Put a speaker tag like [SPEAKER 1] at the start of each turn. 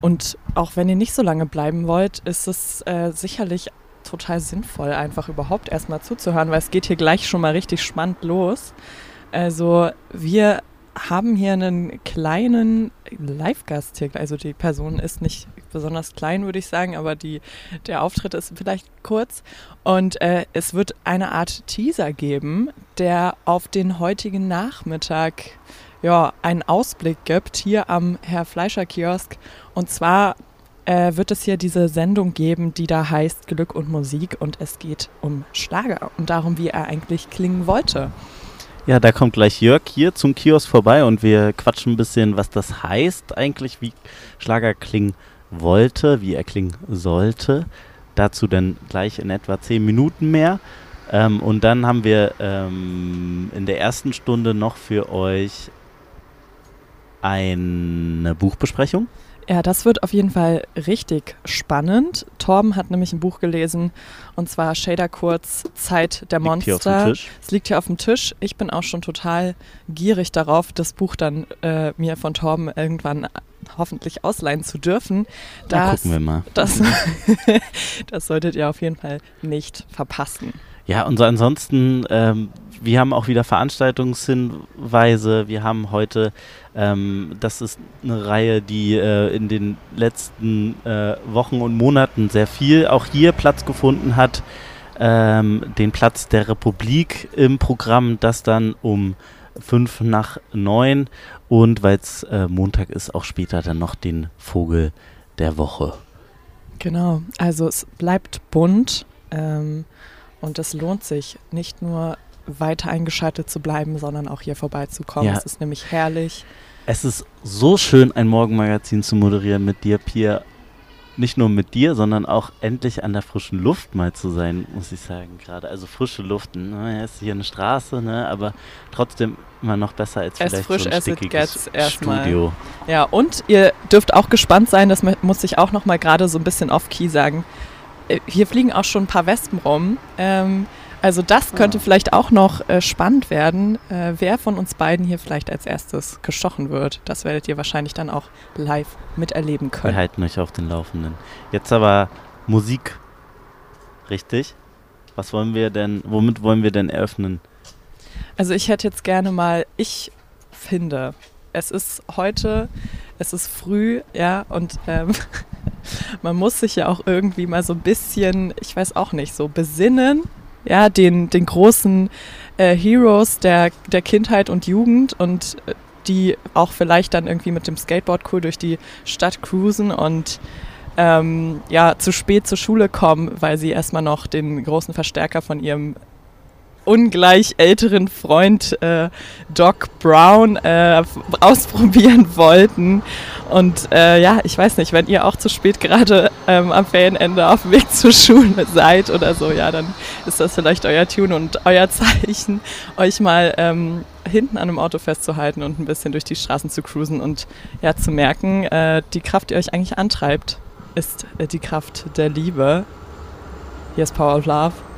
[SPEAKER 1] Und auch wenn ihr nicht so lange bleiben wollt, ist es sicherlich total sinnvoll, einfach überhaupt erstmal zuzuhören, weil es geht hier gleich schon mal richtig spannend los. Also wir haben hier einen kleinen Live-Gast hier. Also die Person ist nicht besonders klein, würde ich sagen, aber der Auftritt ist vielleicht kurz. Und es wird eine Art Teaser geben, der auf den heutigen Nachmittag einen Ausblick gibt, hier am Herr Fleischer Kiosk. Und zwar wird es hier diese Sendung geben, die da heißt Glück und Musik. Und es geht um Schlager und darum, wie er eigentlich klingen wollte.
[SPEAKER 2] Ja, da kommt gleich Jörg hier zum Kiosk vorbei und wir quatschen ein bisschen, was das heißt eigentlich, wie Schlager klingen wollte, wie er klingen sollte. Dazu dann gleich in etwa 10 Minuten mehr. Und dann haben wir in der ersten Stunde noch für euch eine Buchbesprechung.
[SPEAKER 1] Ja, das wird auf jeden Fall richtig spannend. Torben hat nämlich ein Buch gelesen, und zwar Shader Kurz, Zeit der Monster.
[SPEAKER 2] Liegt hier auf dem Tisch.
[SPEAKER 1] Es liegt hier auf dem Tisch. Ich bin auch schon total gierig darauf, das Buch dann mir von Torben irgendwann hoffentlich ausleihen zu dürfen.
[SPEAKER 2] Da gucken wir mal.
[SPEAKER 1] Das solltet ihr auf jeden Fall nicht verpassen.
[SPEAKER 2] Ja, und so ansonsten, wir haben auch wieder Veranstaltungshinweise. Wir haben heute, das ist eine Reihe, die in den letzten Wochen und Monaten sehr viel auch hier Platz gefunden hat. Den Platz der Republik im Programm, das dann um 8:55. Und weil es Montag ist, auch später dann noch den Vogel der Woche.
[SPEAKER 1] Genau, also es bleibt bunt. Und es lohnt sich, nicht nur weiter eingeschaltet zu bleiben, sondern auch hier vorbeizukommen.
[SPEAKER 2] Ja.
[SPEAKER 1] Es ist nämlich herrlich.
[SPEAKER 2] Es ist so schön, ein Morgenmagazin zu moderieren mit dir, Pia. Nicht nur mit dir, sondern auch endlich an der frischen Luft mal zu sein, muss ich sagen gerade. Also frische Luft, ne? Es ist hier eine Straße, ne? Aber trotzdem immer noch besser als vielleicht
[SPEAKER 1] frisch
[SPEAKER 2] so ein
[SPEAKER 1] as it
[SPEAKER 2] stickiges
[SPEAKER 1] gets
[SPEAKER 2] Studio.
[SPEAKER 1] Ja, und ihr dürft auch gespannt sein, das muss ich auch noch mal gerade so ein bisschen off-key sagen. Hier fliegen auch schon ein paar Wespen rum. Also das könnte vielleicht auch noch spannend werden, wer von uns beiden hier vielleicht als erstes gestochen wird. Das werdet ihr wahrscheinlich dann auch live miterleben können.
[SPEAKER 2] Wir halten euch auf den Laufenden. Jetzt aber Musik, richtig? Womit wollen wir denn eröffnen?
[SPEAKER 1] Also ich hätte jetzt gerne mal, ich finde, es ist früh, ja, und man muss sich ja auch irgendwie mal so ein bisschen, ich weiß auch nicht, so besinnen, ja, den großen Heroes der Kindheit und Jugend und die auch vielleicht dann irgendwie mit dem Skateboard cool durch die Stadt cruisen und zu spät zur Schule kommen, weil sie erstmal noch den großen Verstärker von ihrem ungleich älteren Freund Doc Brown ausprobieren wollten. Und ich weiß nicht, wenn ihr auch zu spät gerade am Ferienende auf dem Weg zur Schule seid oder so, ja, dann ist das vielleicht euer Tune und euer Zeichen, euch mal hinten an einem Auto festzuhalten und ein bisschen durch die Straßen zu cruisen und ja, zu merken, die Kraft, die euch eigentlich antreibt, ist die Kraft der Liebe. Hier ist Power of Love.